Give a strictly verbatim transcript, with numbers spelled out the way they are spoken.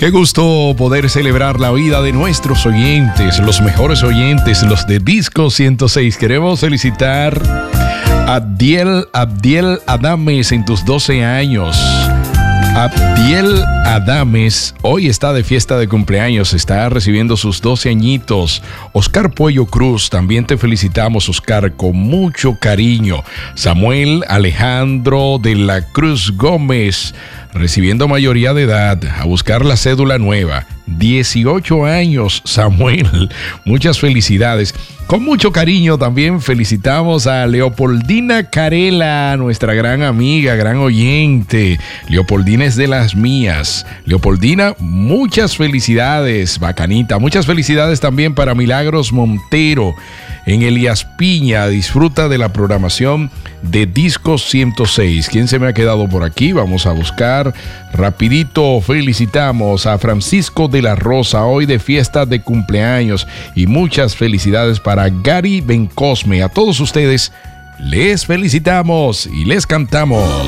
Qué gusto poder celebrar la vida de nuestros oyentes, los mejores oyentes, los de Disco ciento seis. Queremos felicitar a Abdiel, Abdiel Adames en tus doce años. Abdiel Adames hoy está de fiesta de cumpleaños, está recibiendo sus doce añitos. Oscar Puello Cruz, también te felicitamos, Oscar, con mucho cariño. Samuel Alejandro de la Cruz Gómez, recibiendo mayoría de edad, a buscar la cédula nueva. dieciocho años, Samuel. Muchas felicidades. Con mucho cariño también felicitamos a Leopoldina Carela, nuestra gran amiga, gran oyente. Leopoldina es de las mías. Leopoldina, muchas felicidades, bacanita. Muchas felicidades también para Milagros Montero en Elías Piña. Disfruta de la programación de Disco ciento seis. ¿Quién se me ha quedado por aquí? Vamos a buscar rapidito. Felicitamos a Francisco de la Rosa, hoy de fiesta de cumpleaños, y muchas felicidades para Gary Bencosme. A todos ustedes les felicitamos y les cantamos.